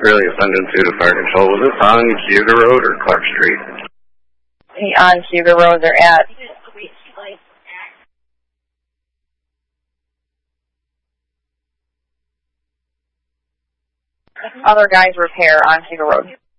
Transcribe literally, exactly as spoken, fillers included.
Really offended to the fire control. Was this on Huger Road or Clark Street? On Huger Road, they're at. Other guys repair on Huger Road.